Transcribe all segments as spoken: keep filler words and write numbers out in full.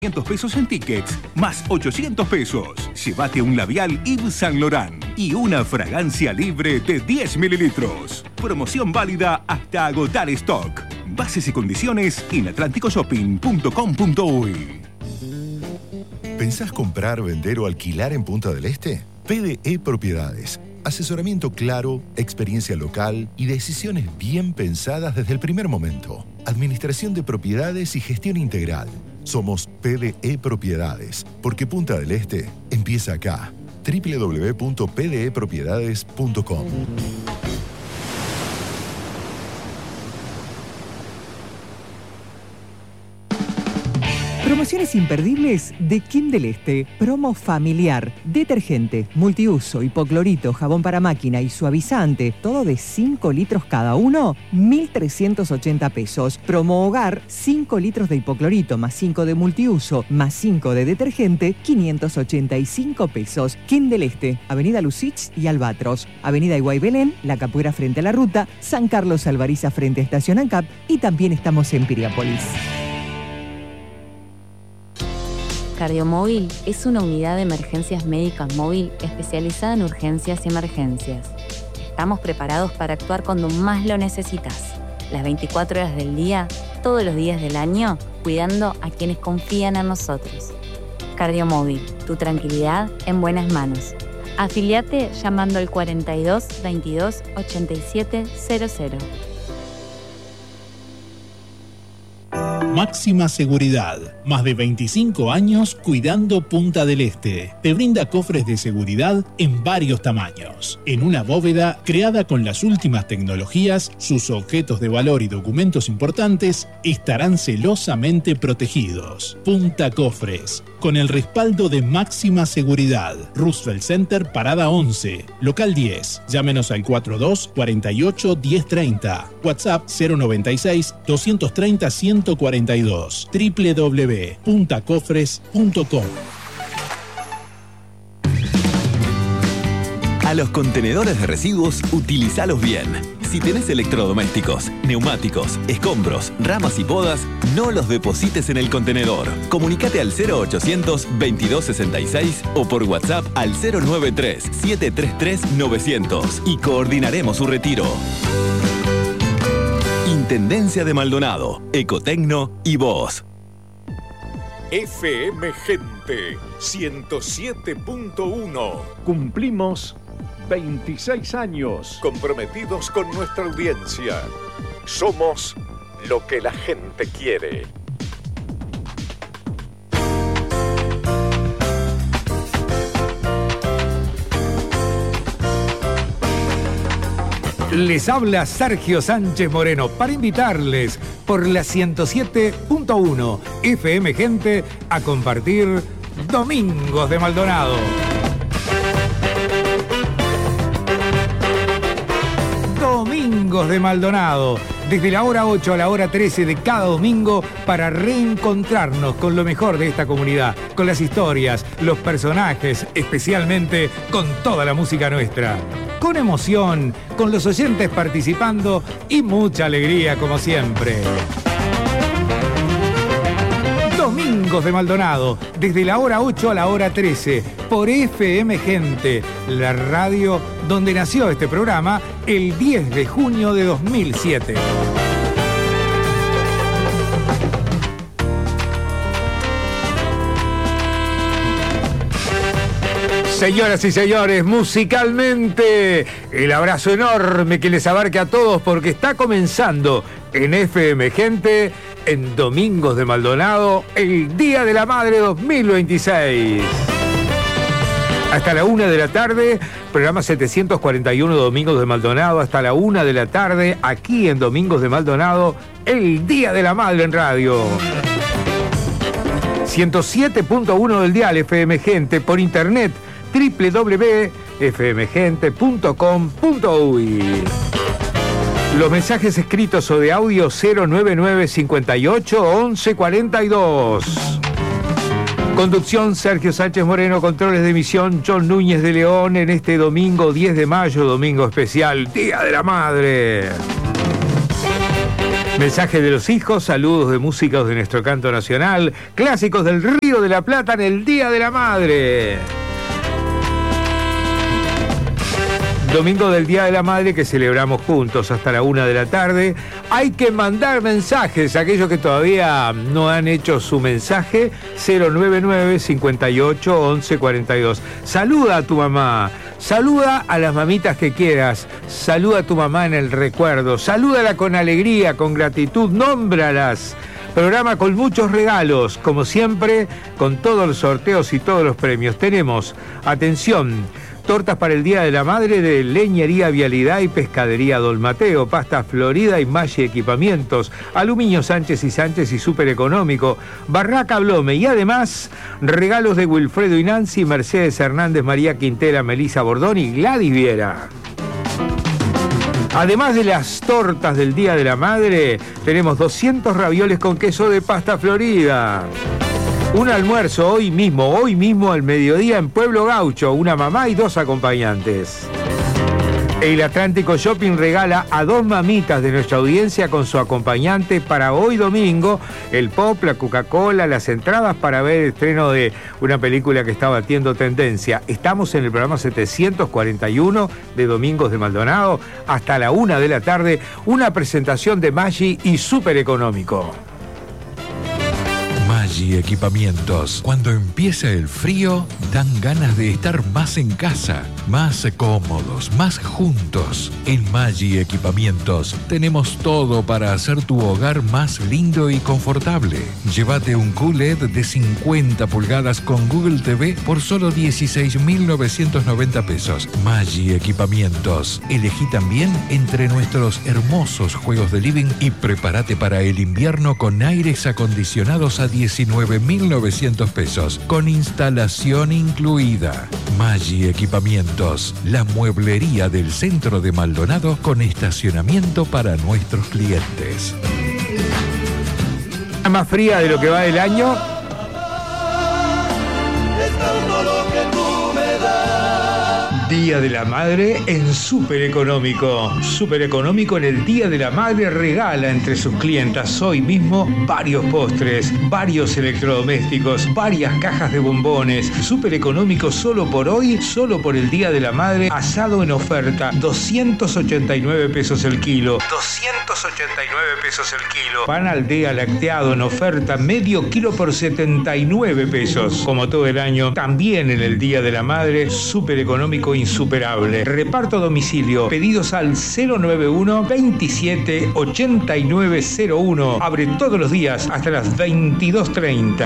quinientos pesos en tickets, más ochocientos pesos. Llévate un labial Yves Saint Laurent y una fragancia libre de diez mililitros. Promoción válida hasta agotar stock. Bases y condiciones en atlántico shopping punto com punto uy. ¿Pensás comprar, vender o alquilar en Punta del Este? P D E Propiedades. Asesoramiento claro, experiencia local y decisiones bien pensadas desde el primer momento. Administración de propiedades y gestión integral. Somos P D E Propiedades, porque Punta del Este empieza acá. doble u doble u doble u punto p d e propiedades punto com. Promociones imperdibles de Kim del Este. Promo familiar. Detergente, multiuso, hipoclorito, jabón para máquina y suavizante. Todo de cinco litros cada uno. mil trescientos ochenta pesos. Promo hogar. cinco litros de hipoclorito más cinco de multiuso más cinco de detergente. quinientos ochenta y cinco pesos. Kim del Este. Avenida Lucich y Albatros. Avenida Iguay Belén. La Capuera frente a la ruta. San Carlos Alvariza frente a Estación ANCAP. Y también estamos en Piriápolis. Cardiomóvil es una unidad de emergencias médicas móvil especializada en urgencias y emergencias. Estamos preparados para actuar cuando más lo necesitas. Las veinticuatro horas del día, todos los días del año, cuidando a quienes confían en nosotros. Cardiomóvil, tu tranquilidad en buenas manos. Afiliate llamando al cuarenta y dos, veintidós, ochenta y siete cero cero. Máxima Seguridad. Más de veinticinco años cuidando Punta del Este. Te brinda cofres de seguridad en varios tamaños. En una bóveda creada con las últimas tecnologías, sus objetos de valor y documentos importantes estarán celosamente protegidos. Punta Cofres. Con el respaldo de Máxima Seguridad. Roosevelt Center, Parada once. Local diez. Llámenos al cuarenta y dos, cuarenta y ocho, diez treinta. WhatsApp cero noventa y seis, doscientos treinta, ciento cuarenta y dos. doble u doble u doble u punto punta cofres punto com. A los contenedores de residuos, utilizalos bien. Si tenés electrodomésticos, neumáticos, escombros, ramas y podas, no los deposites en el contenedor. Comunicate al cero ochocientos, veintidós sesenta y seis o por WhatsApp al cero noventa y tres, setecientos treinta y tres, novecientos y coordinaremos su retiro. Intendencia de Maldonado, Ecotecno y vos. F M Gente ciento siete punto uno. Cumplimos veintiséis años comprometidos con nuestra audiencia. Somos lo que la gente quiere. Les habla Sergio Sánchez Moreno para invitarles por la ciento siete punto uno F M Gente a compartir Domingos de Maldonado. Domingos de Maldonado, desde la hora ocho a la hora trece de cada domingo para reencontrarnos con lo mejor de esta comunidad, con las historias, los personajes, especialmente con toda la música nuestra. Con emoción, con los oyentes participando y mucha alegría como siempre. Domingos de Maldonado, desde la hora ocho a la hora trece, por F M Gente, la radio donde nació este programa el diez de junio de dos mil siete. Señoras y señores, musicalmente, el abrazo enorme que les abarca a todos porque está comenzando en F M Gente, en Domingos de Maldonado, el Día de la Madre dos mil veintiséis. Hasta la una de la tarde, programa setecientos cuarenta y uno Domingos de Maldonado, hasta la una de la tarde, aquí en Domingos de Maldonado, el Día de la Madre en radio. ciento siete punto uno del dial F M Gente, por internet, doble u doble u doble u punto f m gente punto com punto uy. Los mensajes escritos o de audio cero noventa y nueve, cincuenta y ocho, once cuarenta y dos. Conducción Sergio Sánchez Moreno, controles de emisión John Núñez de León en este domingo diez de mayo, domingo especial, Día de la Madre. Mensajes de los hijos, saludos de músicos de nuestro canto nacional, clásicos del Río de la Plata en el Día de la Madre. Domingo del Día de la Madre que celebramos juntos hasta la una de la tarde. Hay que mandar mensajes, aquellos que todavía no han hecho su mensaje, cero nueve nueve, cincuenta y ocho, once cuarenta y dos. Saluda a tu mamá, saluda a las mamitas que quieras, saluda a tu mamá en el recuerdo, salúdala con alegría, con gratitud, nómbralas. Programa con muchos regalos, como siempre, con todos los sorteos y todos los premios. Tenemos, atención, tortas para el Día de la Madre de Leñería Vialidad y Pescadería Don Mateo, Pasta Florida y Maggi Equipamientos, Aluminio Sánchez y Sánchez y Súper Económico, Barraca Blome y además regalos de Wilfredo y Nancy, Mercedes Hernández, María Quintela, Melisa Bordón y Gladys Viera. Además de las tortas del Día de la Madre, tenemos doscientos ravioles con queso de Pasta Florida. Un almuerzo hoy mismo, hoy mismo al mediodía en Pueblo Gaucho, una mamá y dos acompañantes. El Atlántico Shopping regala a dos mamitas de nuestra audiencia con su acompañante para hoy domingo el pop, la Coca-Cola, las entradas para ver el estreno de una película que está batiendo tendencia. Estamos en el programa setecientos cuarenta y uno de Domingos de Maldonado hasta la una de la tarde, una presentación de Maggi y Súper Económico. Maggi Equipamientos. Cuando empieza el frío, dan ganas de estar más en casa, más cómodos, más juntos. En Maggi Equipamientos tenemos todo para hacer tu hogar más lindo y confortable. Llévate un Q L E D de cincuenta pulgadas con Google T V por solo dieciséis mil novecientos noventa pesos. Maggi Equipamientos. Elegí también entre nuestros hermosos juegos de living y prepárate para el invierno con aires acondicionados a diecinueve mil novecientos pesos, con instalación incluida. Maggi Equipamientos, la mueblería del centro de Maldonado con estacionamiento para nuestros clientes. La más fría de lo que va del año. Día de la Madre en Súper Económico. Súper Económico en el Día de la Madre regala entre sus clientas hoy mismo varios postres, varios electrodomésticos, varias cajas de bombones. Súper Económico solo por hoy, solo por el Día de la Madre, asado en oferta, doscientos ochenta y nueve pesos el kilo. doscientos ochenta y nueve pesos el kilo. Pan Aldea lacteado en oferta, medio kilo por setenta y nueve pesos. Como todo el año, también en el Día de la Madre, Súper Económico insuperable. Reparto a domicilio. Pedidos al cero nueve uno, veintisiete, ochenta y nueve cero uno. Abre todos los días hasta las veintidós treinta.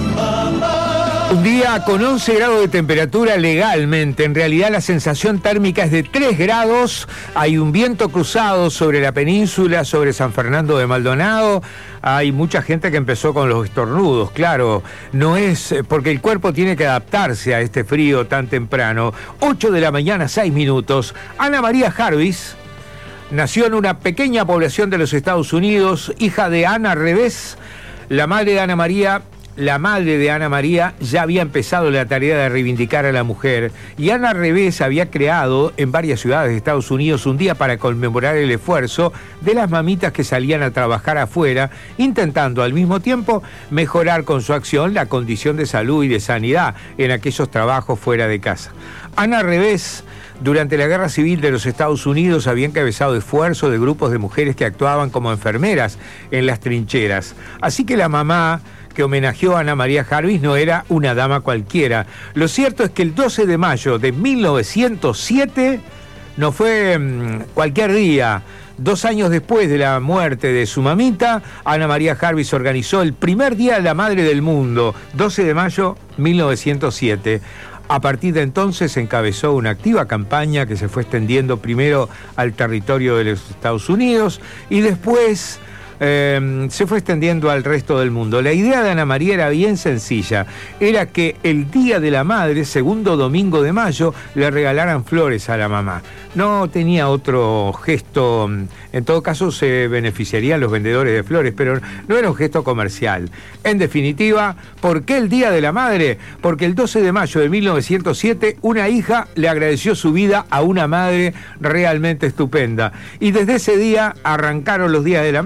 Un día con once grados de temperatura legalmente. En realidad la sensación térmica es de tres grados. Hay un viento cruzado sobre la península, sobre San Fernando de Maldonado. Hay mucha gente que empezó con los estornudos, claro. No es porque el cuerpo tiene que adaptarse a este frío tan temprano. ocho de la mañana, seis minutos. Ana María Jarvis nació en una pequeña población de los Estados Unidos, hija de Ana Revés. La madre de Ana María... La madre de Ana María ya había empezado la tarea de reivindicar a la mujer y Ana Revés había creado en varias ciudades de Estados Unidos un día para conmemorar el esfuerzo de las mamitas que salían a trabajar afuera, intentando al mismo tiempo mejorar con su acción la condición de salud y de sanidad en aquellos trabajos fuera de casa. Ana Revés, durante la Guerra Civil de los Estados Unidos, había encabezado esfuerzos de grupos de mujeres que actuaban como enfermeras en las trincheras. Así que la mamá que homenajeó a Ana María Jarvis no era una dama cualquiera. Lo cierto es que el doce de mayo de mil novecientos siete no fue mmm, cualquier día. Dos años después de la muerte de su mamita, Ana María Jarvis organizó el primer Día de la Madre del mundo, doce de mayo de mil novecientos siete. A partir de entonces encabezó una activa campaña que se fue extendiendo primero al territorio de los Estados Unidos y después Eh, se fue extendiendo al resto del mundo. La idea de Ana María era bien sencilla, era que el Día de la Madre, segundo domingo de mayo, le regalaran flores a la mamá. No tenía otro gesto, en todo caso se beneficiarían los vendedores de flores, pero no era un gesto comercial. En definitiva, ¿por qué el Día de la Madre? Porque el doce de mayo de mil novecientos siete una hija le agradeció su vida a una madre realmente estupenda. Y desde ese día arrancaron los Días de la Madre, más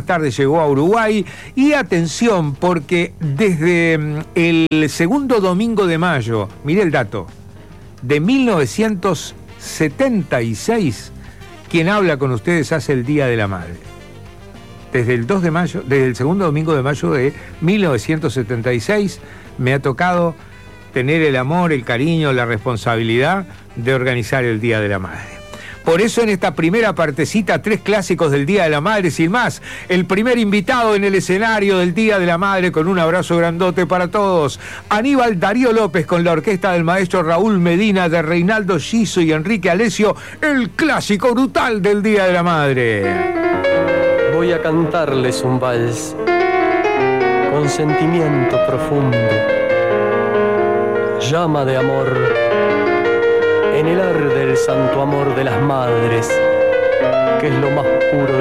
tarde llegó a Uruguay. Y atención, porque desde el segundo domingo de mayo, mire el dato, de mil novecientos setenta y seis, quien habla con ustedes hace el Día de la Madre. Desde el dos de mayo, desde el segundo domingo de mayo de mil novecientos setenta y seis, me ha tocado tener el amor, el cariño, la responsabilidad de organizar el Día de la Madre. Por eso en esta primera partecita, tres clásicos del Día de la Madre, sin más. El primer invitado en el escenario del Día de la Madre, con un abrazo grandote para todos. Aníbal Darío López con la orquesta del maestro Raúl Medina, de Reinaldo Giso y Enrique Alesio, el clásico brutal del Día de la Madre. Voy a cantarles un vals con sentimiento profundo, llama de amor en el ar del santo amor de las madres, que es lo más puro